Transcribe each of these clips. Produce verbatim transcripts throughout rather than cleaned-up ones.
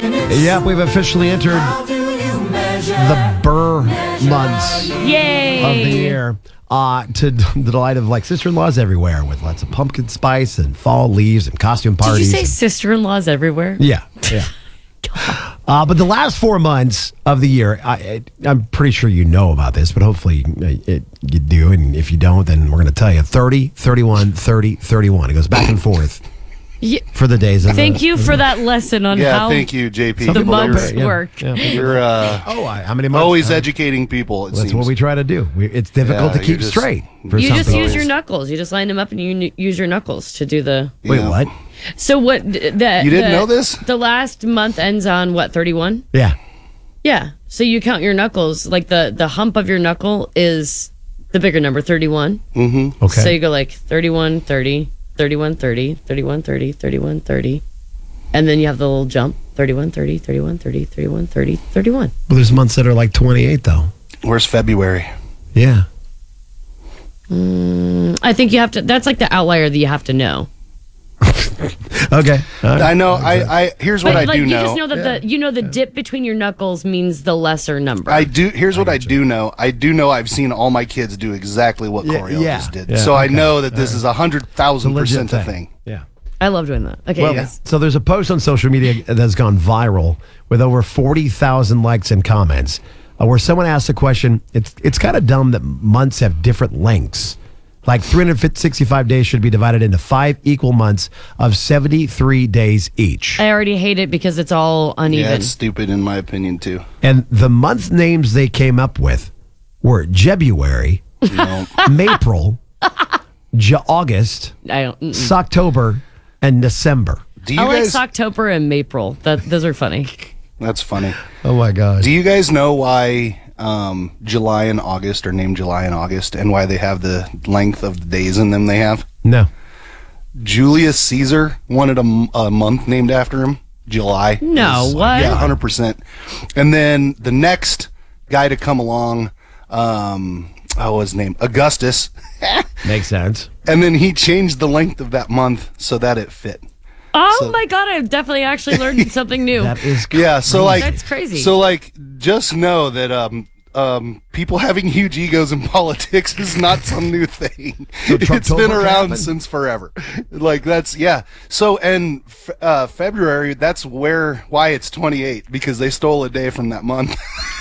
Yep, we've officially entered the Burr months Yay! of the year. Uh, to the delight of like sister-in-laws everywhere with lots of pumpkin spice and fall leaves and costume Did parties. you say sister-in-laws everywhere? Yeah, yeah. uh, but the last four months of the year, I, I, I'm pretty sure you know about this, but hopefully uh, it, you do. And if you don't, then we're going to tell you thirty, thirty-one, thirty, thirty-one. It goes back and forth Yeah. for the days. Of Thank the, you for that lesson on Yeah, how thank you, J P. the people don't months pay, yeah. work. Yeah. You're uh, Oh, I, how many months? always Uh, educating people, it That's seems. what we try to do. We, it's difficult Yeah, to you keep just- straight. For You some just people. use your knuckles. You just line them up and you n- use your knuckles to do the. Wait, Yeah. what? So what? The, You didn't the- know this? The last month ends on what? thirty-one. Yeah. Yeah. So you count your knuckles. Like the the hump of your knuckle is the bigger number, thirty-one. Mm-hmm. Okay. So you go like thirty-one, thirty, thirty-one, thirty, thirty-one, thirty, thirty-one, thirty. And then you have the little jump, thirty-one, thirty, thirty-one, thirty, thirty-one, thirty, thirty-one. Well, there's months that are like twenty-eight, though. Where's February? Yeah. Mm, I think you have to, that's like the outlier that you have to know. Okay. All right. I know. I, I here's what But I like do you know. just know that the, you know the dip between your knuckles means the lesser number. I do. Here's what I do know. I do know. I've seen all my kids do exactly what Yeah, Coriel yeah, just did. yeah, so I okay. know that this is a hundred It's a thousand legit percent a thing. Yeah. I love doing that. Okay, Well, yes. so there's a post on social media that's gone viral with over forty thousand likes and comments uh, where someone asked the question, it's it's kind of dumb that months have different lengths. Like three hundred sixty-five days should be divided into five equal months of seventy-three days each. I already hate it because it's all Yeah, uneven. it's stupid in my opinion too. And the month names they came up with were Jebuary, No. April, August, I don't. mm-mm. Socktober, and December. Do you I like guys? Socktober and April. That those are funny. That's funny. Oh my God. Do you guys know why um, July and August are named July and August, and why they have the length of the days in them they have? No. Julius Caesar wanted a, m- a month named after him, July. No, Is- what? Yeah, one hundred percent. And then the next guy to come along, um, oh, his name? Augustus. Makes sense. And then he changed the length of that month so that it fit. Oh So- my god! I've definitely actually learned something new. That is Yeah, so like That's crazy. So like just know that um um people having huge egos in politics is not some new thing. So It's Trumptober been around happened? since forever. Like that's yeah. So and f- uh February, that's where why it's twenty-eight, because they stole a day from that month.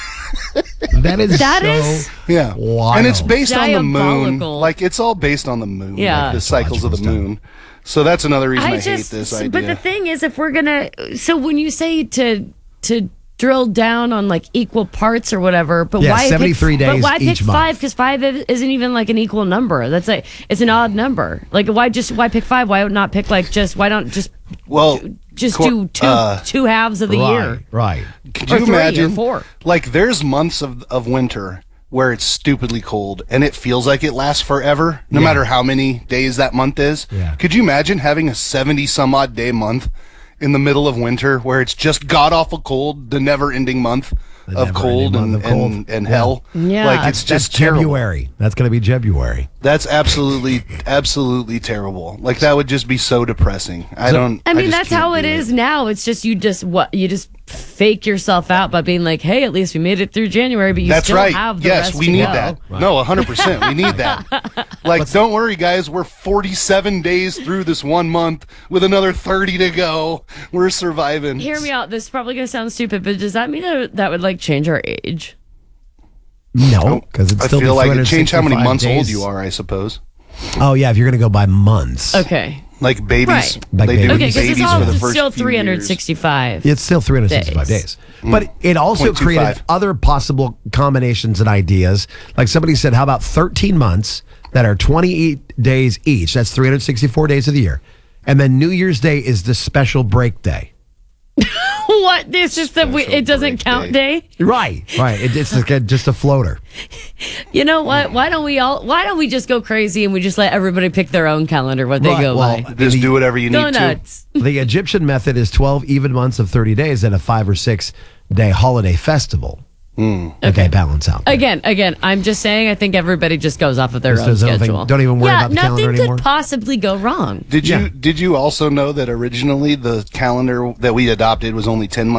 That is That so is- Yeah. wild. And it's based on the moon. Diabolical. Like it's all based on the moon. Yeah. Like the cycles of the Astrological moon. So that's another reason I, I just. hate this idea. But the thing is, if we're gonna, so when you say to to drill down on like equal parts or whatever, but Yeah, why seventy-three pick, days But why each pick month. five? Because five is- isn't even like an equal number. That's like it's an odd number. Like why just why pick five? Why not pick like just why don't just well, just Cor- do two uh, two halves of the right, year? Right. Could Or you three or imagine? four. Like, there's months of, of winter where it's stupidly cold and it feels like it lasts forever, no Yeah. matter how many days that month is. Yeah. Could you imagine having a seventy some odd day month in the middle of winter where it's just god awful cold, the never ending month The of never-ending cold and, month of cold. and, and Yeah. hell? Yeah. Like, That's- it's just That's terrible. February. That's going to be February. That's absolutely, absolutely terrible. Like, that would just be so depressing. I So- don't. I mean, just that's can't how it do is now. It's just you just what you just fake yourself out by being like, "Hey, at least we made it through January," but you That's still right. have the Yes, rest we to need go. that. No, one hundred percent. We need that. Like, don't worry, guys. We're forty-seven days through this one month with another thirty to go. We're surviving. Hear me out. This is probably gonna sound stupid, but does that mean that that would like change our age? No, because it's I still feel be like it changed how many three hundred months sixty-five old days. you are, I suppose. Oh, yeah, if you're going to go by months. Okay. Like babies, Right. Like they do babies. Okay, because babies it's all for the it's first still few three hundred years. sixty-five. It's still three hundred sixty-five days. Days. But it also point two created five. other possible combinations and ideas. Like somebody said, how about thirteen months that are twenty-eight days each? That's three hundred sixty-four days of the year. And then New Year's Day is the special break day. What? It's just that we, Special it doesn't break count day. day. Right, right. It, it's like a, just a floater. You know what? Why don't we all? Why don't we just go crazy and we just let everybody pick their own calendar what they Right, go well, by? Just do whatever you Go need to. nuts. The Egyptian method is twelve even months of thirty days and a five or six day holiday festival. Mm. Okay, balance out. there. Again, again, I'm just saying. I think everybody just goes off of their Just own does anything- schedule. don't even worry yeah, about the calendar nothing anymore? could possibly go wrong. Did you Yeah. did you also know that originally the calendar that we adopted was only ten months?